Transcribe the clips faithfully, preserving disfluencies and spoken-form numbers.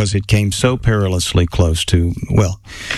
because it came so perilously close to, well,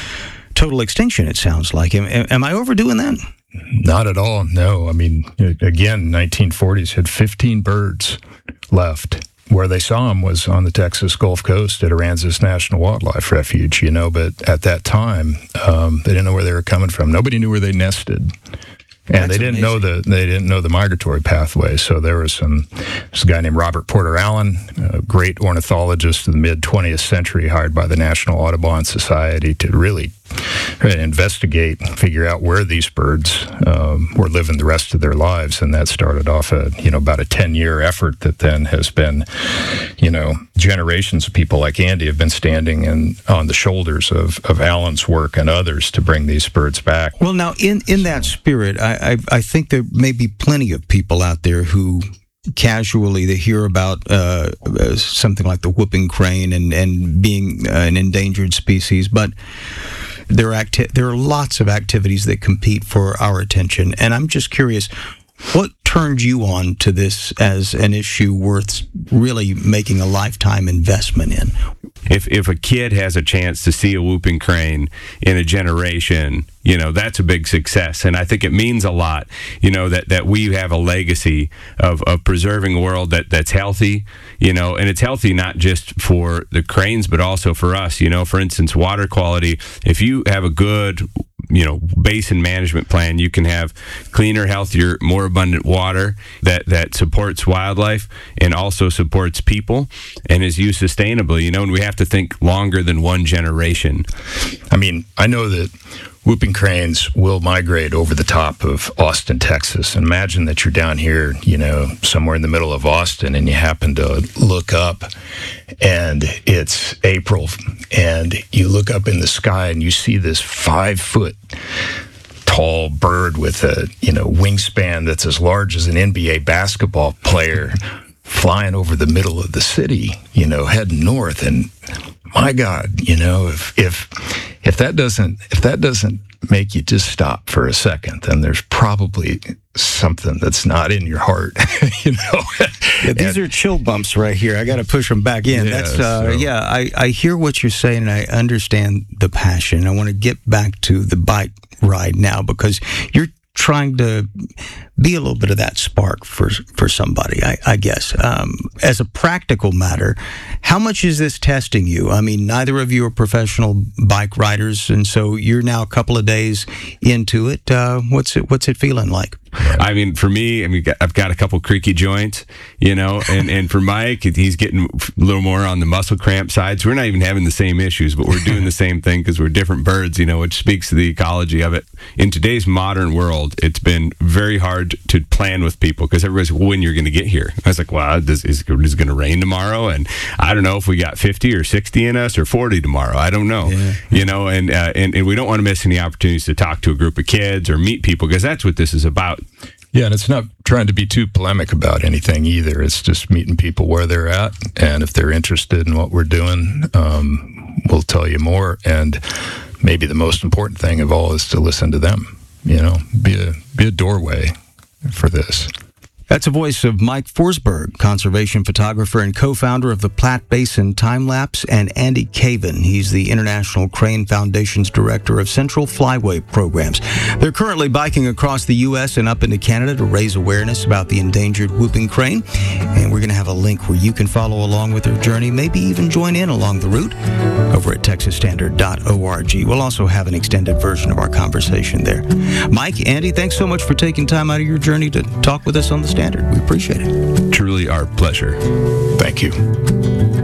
total extinction, it sounds like. Am, am I overdoing that? Not at all, no. I mean, again, nineteen forties had fifteen birds left. Where they saw them was on the Texas Gulf Coast at Aransas National Wildlife Refuge, you know, but at that time, um, they didn't know where they were coming from. Nobody knew where they nested. And That's they didn't amazing. know the they didn't know the migratory pathway. So there was some this guy named Robert Porter Allen, a great ornithologist of the mid twentieth century, hired by the National Audubon Society to really investigate, figure out where these birds um, were living the rest of their lives, and that started off a you know about a ten year effort that then has been, you know, generations of people like Andy have been standing in on the shoulders of of Allen's work and others to bring these birds back. Well, now, in, in that spirit, I, I I think there may be plenty of people out there who casually they hear about uh, uh, something like the whooping crane and, and being uh, an endangered species, but there are, acti- there are lots of activities that compete for our attention. And I'm just curious, what turned you on to this as an issue worth really making a lifetime investment in? If if a kid has a chance to see a whooping crane in a generation, you know, that's a big success. And I think it means a lot, you know, that, that we have a legacy of, of preserving a world that, that's healthy, you know, and it's healthy not just for the cranes, but also for us. You know, for instance, water quality. If you have a good, you know, basin management plan, you can have cleaner, healthier, more abundant water that, that supports wildlife and also supports people and is used sustainably, you know, and we have to think longer than one generation. I mean, I know that whooping cranes will migrate over the top of Austin, Texas. And imagine that you're down here, you know, somewhere in the middle of Austin, and you happen to look up and it's April, and you look up in the sky and you see this five foot tall bird with a, you know, wingspan that's as large as an N B A basketball player flying over the middle of the city, you know, heading north. And my God, you know, if if if that doesn't if that doesn't make you just stop for a second, then there's probably something that's not in your heart, you know. Yeah, these And, are chill bumps right here. I got to push them back in. Yeah, That's uh, so- yeah. I, I hear what you're saying, and I understand the passion. I want to get back to the bike ride now because you're trying to be a little bit of that spark for for somebody, I, I guess. Um, as a practical matter, how much is this testing you? I mean, neither of you are professional bike riders, and so you're now a couple of days into it. Uh, what's it What's it feeling like? I mean, for me, I mean, I've got a couple creaky joints, you know, and, and for Mike, he's getting a little more on the muscle cramp side. So we're not even having the same issues, but we're doing the same thing because we're different birds, you know, which speaks to the ecology of it. In today's modern world, it's been very hard to plan with people because everybody's, well, when you're going to get here. I was like, well, this is, is it going to rain tomorrow? And I don't know if we got fifty or sixty in us or forty tomorrow. I don't know, Yeah. you know, and, uh, and, and we don't want to miss any opportunities to talk to a group of kids or meet people because that's what this is about. Yeah, and it's not trying to be too polemic about anything either. It's just meeting people where they're at, and if they're interested in what we're doing, um, we'll tell you more. And maybe the most important thing of all is to listen to them. You know, be a be a doorway for this. That's the voice of Mike Forsberg, conservation photographer and co-founder of the Platte Basin Time Lapse, and Andy Caven. He's the International Crane Foundation's director of Central Flyway Programs. They're currently biking across the U S and up into Canada to raise awareness about the endangered whooping crane. And we're going to have a link where you can follow along with their journey, maybe even join in along the route over at texas standard dot org. We'll also have an extended version of our conversation there. Mike, Andy, thanks so much for taking time out of your journey to talk with us on the Standard. We appreciate it. Truly our pleasure. Thank you.